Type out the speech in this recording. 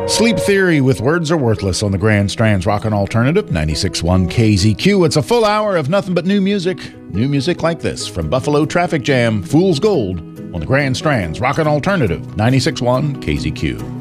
Sleep Theory with Words Are Worthless on the Grand Strands Rockin' Alternative, 96.1 KZQ. It's a full hour of nothing but new music. New music like this from Buffalo Traffic Jam, Fool's Gold on the Grand Strands Rockin' Alternative, 96.1 KZQ.